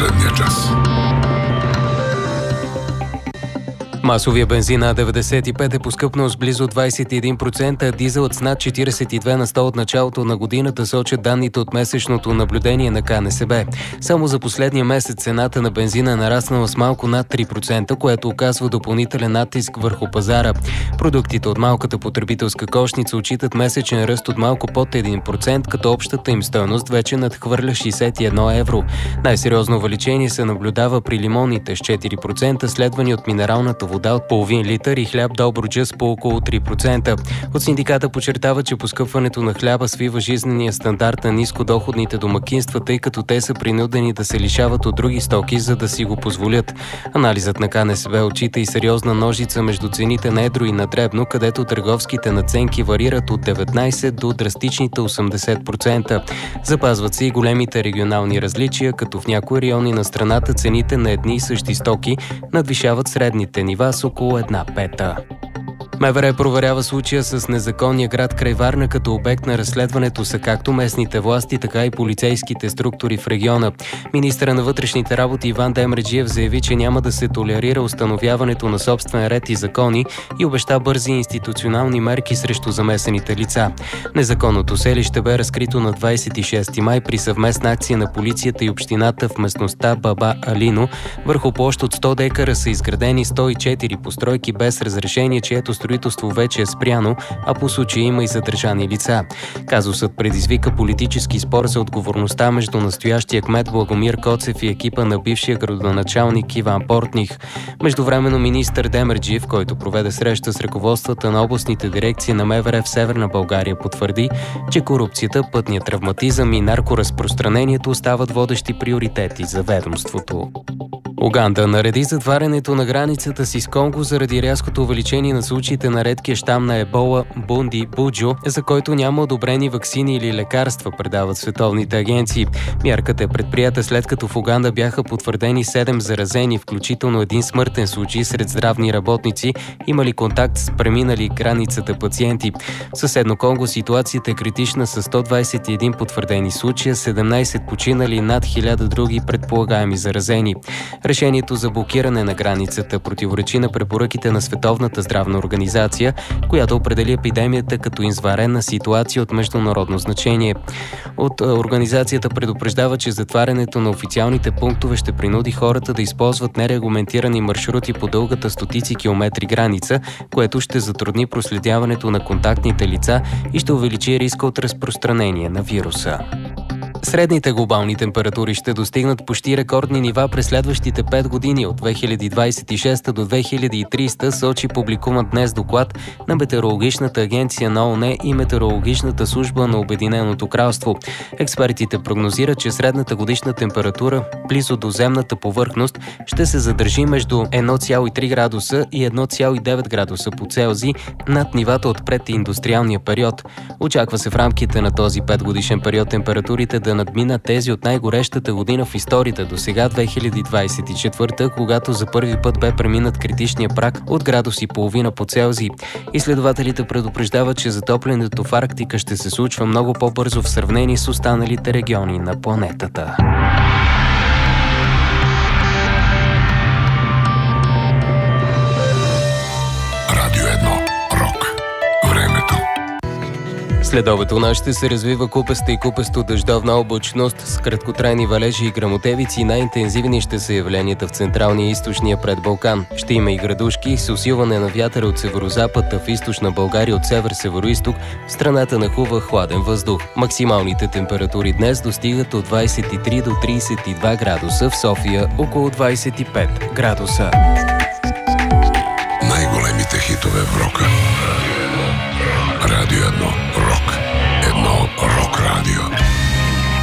последния час. Масовия бензин А95 е поскъпнал с близо 21%, а дизелът с над 42 на 100 от началото на годината, сочат данните от месечното наблюдение на КНСБ. Само за последния месец цената на бензина е нараснала с малко над 3%, което оказва допълнителен натиск върху пазара. Продуктите от малката потребителска кошница отчитат месечен ръст от малко под 1%, като общата им стойност вече надхвърля 61 евро. Най-сериозно увеличение се наблюдава при лимоните с 4%, следвани от минералната вода от половин литър и хляб Добруджа с по около 3%. От синдиката подчертава, че поскъпването на хляба свива жизнения стандарт на нискодоходните домакинства, тъй като те са принудени да се лишават от други стоки, за да си го позволят. Анализът на КНСБ отчита и сериозна ножица между цените на едро и на дребно, където търговските надценки варират от 19 до драстичните 80%. Запазват се и големите регионални различия, като в някои райони на страната цените на едни и същи стоки надвишават средните нива с около 1/5. МВР проверява случая с незаконния град край Варна, като обект на разследването са както местните власти, така и полицейските структури в региона. Министъра на вътрешните работи Иван Демерджиев заяви, че няма да се толерира установяването на собствен ред и закони и обеща бързи институционални мерки срещу замесените лица. Незаконното селище бе разкрито на 26 май при съвместна акция на полицията и общината в местността Баба Алино. Върху площ от 100 декара са изградени 104 постройки без разрешение, чието строителство вече е спряно, а по случая има и задържани лица. Казусът предизвика политически спор за отговорността между настоящия кмет Благомир Коцев и екипа на бившия градоначалник Иван Портних. Междувременно министър Демерджиев, който проведе среща с ръководствата на областните дирекции на МВР в Северна България, потвърди, че корупцията, пътният травматизъм и наркоразпространението остават водещи приоритети за ведомството. Уганда нареди затварянето на границата си с Конго заради рязкото увеличение на случаите на редкия щам на ебола Бунди Буджо, за който няма одобрени ваксини или лекарства, предават световните агенции. Мярката е предприята след като в Уганда бяха потвърдени 7 заразени, включително един смъртен случай сред здравни работници, имали контакт с преминали границата пациенти. В съседно Конго ситуацията е критична с 121 потвърдени случая, 17 починали и над 1000 други предполагаеми заразени. Решението за блокиране на границата противоречи на препоръките на Световната здравна организация, която определи епидемията като извънредна ситуация от международно значение. От организацията предупреждава, че затварянето на официалните пунктове ще принуди хората да използват нерегламентирани маршрути по дългата стотици километри граница, което ще затрудни проследяването на контактните лица и ще увеличи риска от разпространение на вируса. Средните глобални температури ще достигнат почти рекордни нива през следващите 5 години от 2026 до 2030, сочи публикуван днес доклад на Метеорологичната агенция на ООН и Метеорологичната служба на Обединеното кралство. Експертите прогнозират, че средната годишна температура близо до земната повърхност ще се задържи между 1,3 градуса и 1,9 градуса по Целзий над нивата от прединдустриалния период. Очаква се в рамките на този 5 годишен период температурите да надминат тези от най-горещата година в историята до сега 2024, когато за първи път бе преминат критичния праг от градус и половина по Целзий. Изследователите предупреждават, че затоплянето в Арктика ще се случва много по-бързо в сравнение с останалите региони на планетата. Следобед у нас ще се развива купеста и купесто дъждовна облачност с краткотрайни валежи и гръмотевици. Най-интензивни ще са явленията в централния и източния предбалкан. Ще има и градушки с усилване на вятъра от северозапад, а в източна България от север-североизток в страната нахлува хладен въздух. Максималните температури днес достигат от 23 до 32 градуса, в София около 25 градуса.